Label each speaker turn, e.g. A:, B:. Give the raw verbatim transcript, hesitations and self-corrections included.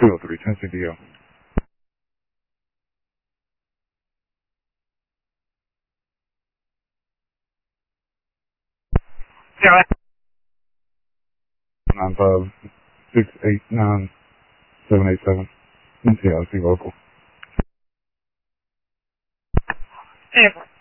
A: two oh three, Tennessee D O.
B: Yeah.
A: nine five six eight nine seven eight seven. N C I C local.
B: Yeah.